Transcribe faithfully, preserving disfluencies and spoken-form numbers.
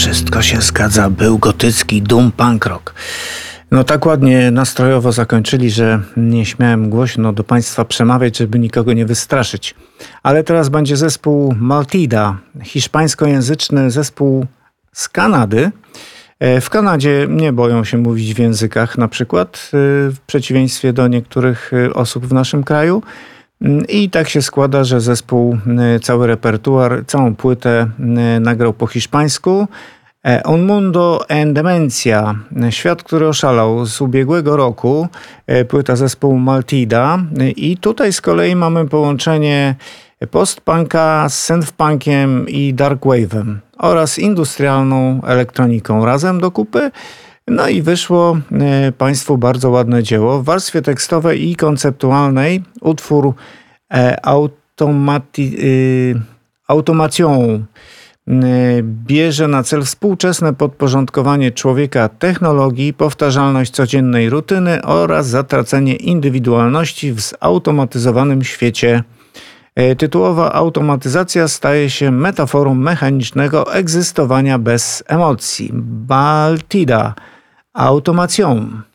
Wszystko się zgadza, był gotycki doom punk rock. No tak ładnie nastrojowo zakończyli, że nie śmiałem głośno do Państwa przemawiać, żeby nikogo nie wystraszyć. Ale teraz będzie zespół Maltida, hiszpańskojęzyczny zespół z Kanady. W Kanadzie nie boją się mówić w językach na przykład, w przeciwieństwie do niektórych osób w naszym kraju. I tak się składa, że zespół cały repertuar, całą płytę nagrał po hiszpańsku. Un Mundo en Demencia, Świat, który oszalał, z ubiegłego roku, płyta zespołu Maltida. I tutaj z kolei mamy połączenie post-punka z synth-punkiem i dark-wave'em oraz industrialną elektroniką razem do kupy. No i wyszło Państwu bardzo ładne dzieło. W warstwie tekstowej i konceptualnej utwór automati- Automation bierze na cel współczesne podporządkowanie człowieka technologii, powtarzalność codziennej rutyny oraz zatracenie indywidualności w zautomatyzowanym świecie. Tytułowa automatyzacja staje się metaforą mechanicznego egzystowania bez emocji. Maltida, Automation.